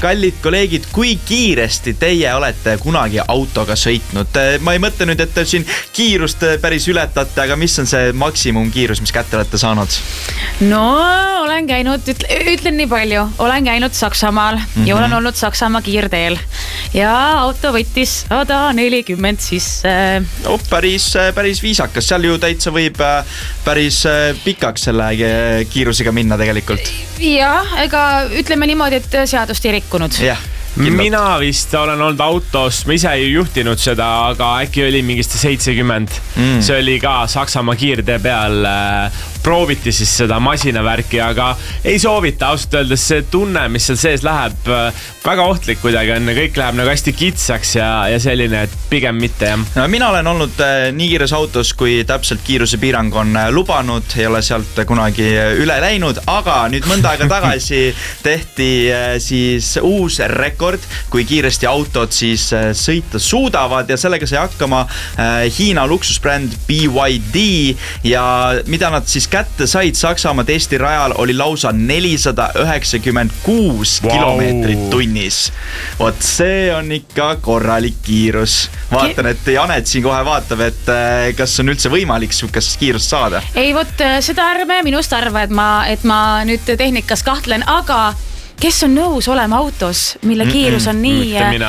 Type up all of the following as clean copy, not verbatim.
kallid kolleegid, kui kiiresti teie olete kunagi autoga sõitnud? Ma ei mõtle nüüd, et te siin kiirust päris ületate, aga mis on see maksimumkiirus, mis kätte olete saanud? No, olen käinud, ütlen nii palju, olen käinud Saksamaal ja olen olnud Saksamaa kiirteel ja auto võttis 140 sisse. Päris viisakas, seal ju täitsa võib päris pikaks selle kiirusega minna tegelikult. Jah, ega ütleme niimoodi, et seadust ei rikkunud. Mina vist olen olnud autos, ma ise ei juhtinud seda, aga äkki oli mingist 70. See oli ka Saksamaa kiirtee peal. Prooviti siis seda masinavärki, aga ei soovita ausalt öeldes see tunne, mis seal sees läheb väga ohtlik kuidagi on. Kõik läheb nagu hästi kitsaks ja selline, et pigem mitte. No, mina olen olnud nii kiires autos, kui täpselt kiirusepiirang on lubanud. Ei ole sealt kunagi üle läinud, aga nüüd mõnda aega tagasi tehti siis uus rekord, kui kiiresti autod siis sõita suudavad ja sellega sai hakkama Hiina luksusbränd BYD ja mida nad siis kätte said Saksamaa testi rajal oli lausa 496 kilomeetrit tunnis. Vot see on ikka korralik kiirus. Vaatan, et Janet siin kohe vaatab, et kas on üldse võimalik sukast kiirust saada. Ei, vot seda ärme minust arva, et ma nüüd tehnikas kahtlen, aga kes on nõus olema autos, mille kiirus on nii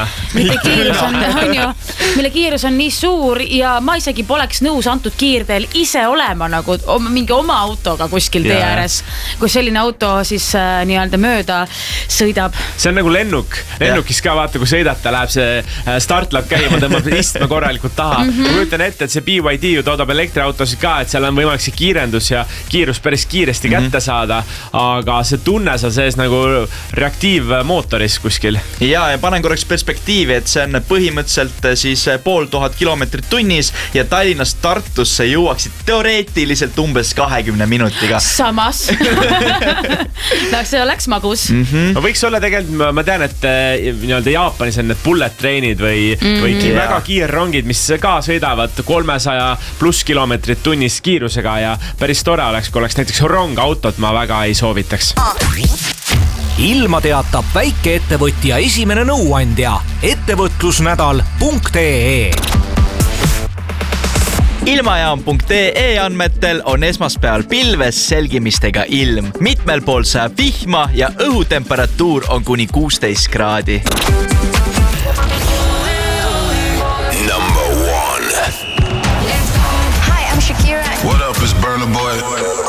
mille kiirus on nii suur ja ma isegi poleks nõus antud kiirteel ise olema nagu mingi oma autoga kuskil tee ääres, kui selline auto siis nii-öelda mööda sõidab. See on nagu lennukis ka vaata, kui sõidata läheb see startlab käima, tõmbab istme korralikult taha. Ma ütlen ette, et see BYD ju toodab elektriautosid ka, et seal on võimalik see kiirendus ja kiirus päris kiiresti kätte saada, aga see tunne sa sees nagu reaktiivmootoris kuskil. Ja panen korraks perspektiivi, et see on põhimõtteliselt siis 500 kilomeetrit tunnis ja Tallinnast Tartusse jõuaksid teoreetiliselt umbes 20 minutiga. Samas. No see oleks magus. Võiks olla tegelikult, ma tean, et nii-öelda Jaapanis on need bullet trainid või väga kiirrongid, mis ka sõidavad 300+ kilomeetrit tunnis kiirusega ja päris tore oleks, kui oleks näiteks rongautot, ma väga ei soovitaks. Ilma teatab väikeettevõtja esimene nõuandja ettevõtlusnädal.ee. Ilmajaam.ee andmetel on esmaspäeval pilves selgimistega ilm. Mitmel pool sajab vihma ja õhutemperatuur on kuni 16 kraadi.